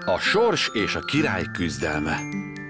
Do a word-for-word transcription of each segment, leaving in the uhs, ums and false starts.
A sors és a király küzdelme.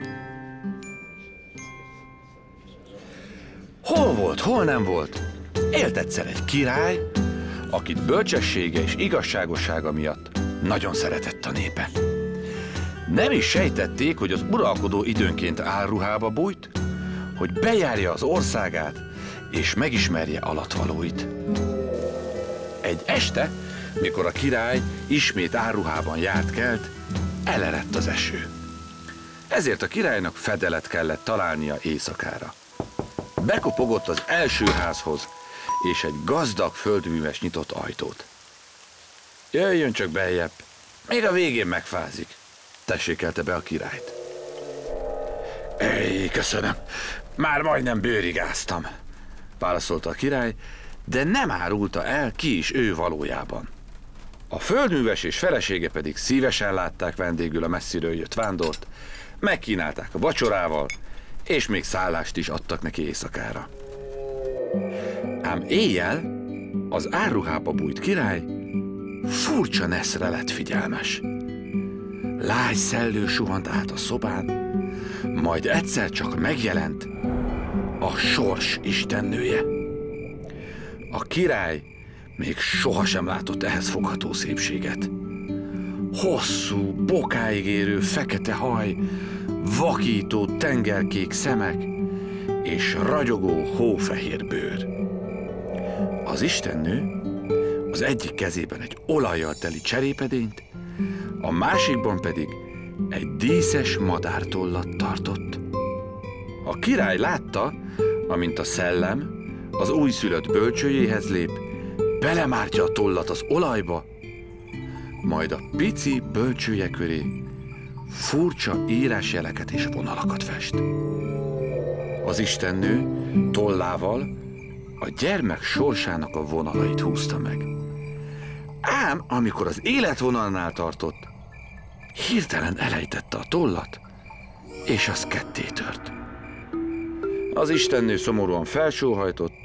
Hol volt, hol nem volt? Élt egyszer egy király, akit bölcsessége és igazságossága miatt nagyon szeretett a népe. Nem is sejtették, hogy az uralkodó időnként álruhába bújt, hogy bejárja az országát és megismerje alatvalóit. Egy este, mikor a király ismét álruhában járt kelt, elerett az eső. Ezért a királynak fedelet kellett találnia éjszakára. Bekopogott az első házhoz, és egy gazdag földműves nyitott ajtót. Jöjjön csak beljebb, még a végén megfázik, tessékelte be a királyt. Éj, köszönöm, már majdnem bőrigáztam, válaszolta a király, de nem árulta el, ki is ő valójában. A földműves és felesége pedig szívesen látták vendégül a messziről jött vándort, megkínálták a vacsorával, és még szállást is adtak neki éjszakára. Ám éjjel az árruhába bújt király furcsa neszre lett figyelmes. Lágy szellő suhant át a szobán, majd egyszer csak megjelent a sors istennője. A király még sohasem látott ehhez fogható szépséget. Hosszú, bokáig érő fekete haj, vakító tengerkék szemek és ragyogó hófehér bőr. Az istennő az egyik kezében egy olajjal teli cserépedényt, a másikban pedig egy díszes madártollat tartott. A király látta, amint a szellem az újszülött bölcsőjéhez lép, belemártja a tollat az olajba, majd a pici bölcsője köré furcsa írásjeleket és vonalakat fest. Az istennő tollával a gyermek sorsának a vonalait húzta meg. Ám amikor az életvonalnál tartott, hirtelen elejtette a tollat, és az ketté tört. Az istennő szomorúan felsóhajtott,